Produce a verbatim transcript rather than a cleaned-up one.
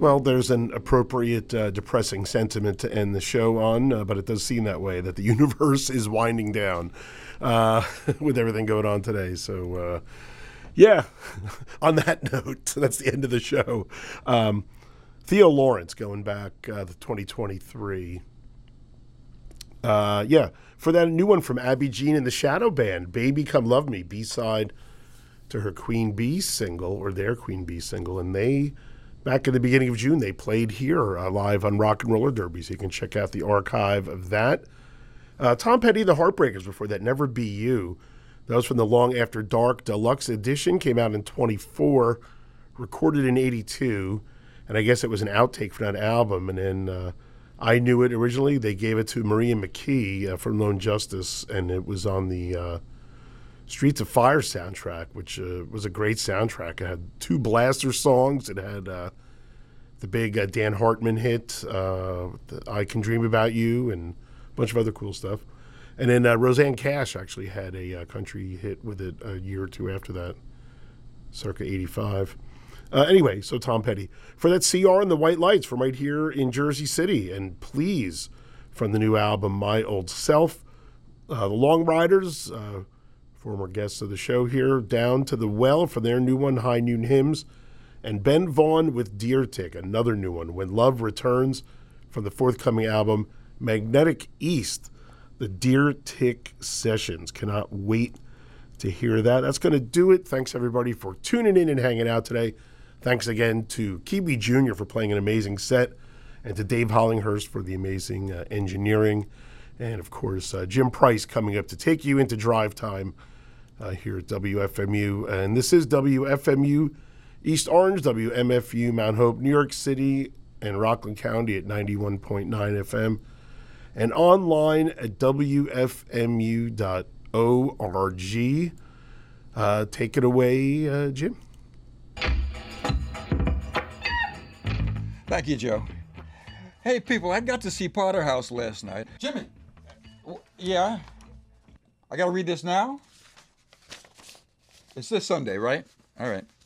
Well, there's an appropriate uh, depressing sentiment to end the show on, uh, but it does seem that way, that the universe is winding down uh, with everything going on today. So, uh, yeah, on that note, that's the end of the show. Um, Theo Lawrence going back uh, to twenty twenty-three. Uh, yeah, for that new one from Abby Jean and the Shadow Band, Baby Come Love Me, B-side to her Queen Bee single, or their Queen Bee single, and they... Back in the beginning of June, they played here uh, live on Rock and Roller Derby, so you can check out the archive of that. Uh, Tom Petty, The Heartbreakers before that, Never Be You. That was from the Long After Dark Deluxe Edition, came out in twenty-four, recorded in eighty-two, and I guess it was an outtake from that album. And then uh, I Knew It originally. They gave it to Maria McKee uh, from Lone Justice, and it was on the uh, Streets of Fire soundtrack, which uh, was a great soundtrack. It had two Blaster songs. It had uh, the big uh, Dan Hartman hit, uh, the I Can Dream About You, and a bunch of other cool stuff. And then uh, Roseanne Cash actually had a uh, country hit with it a year or two after that, circa eighty-five. Uh, anyway, so Tom Petty. For that C R and the White Lights from right here in Jersey City. And Please from the new album, My Old Self. Uh, the Long Riders, uh, former guests of the show here, Down to the Well for their new one, High Noon Hymns. And Ben Vaughn with Deer Tick, another new one, When Love Returns, from the forthcoming album, Magnetic East, the Deer Tick Sessions. Cannot wait to hear that. That's going to do it. Thanks, everybody, for tuning in and hanging out today. Thanks again to Kiwi Junior for playing an amazing set, and to Dave Hollinghurst for the amazing uh, engineering. And, of course, uh, Jim Price coming up to take you into drive time uh, here at W F M U. And this is W F M U East Orange, W M F U Mount Hope, New York City, and Rockland County at ninety-one point nine F M. And online at W F M U dot org. Uh, take it away, uh, Jim. Thank you, Joe. Hey, people, I got to see Potter House last night. Jimmy! W- Yeah? I gotta read this now? It's this Sunday, right? All right.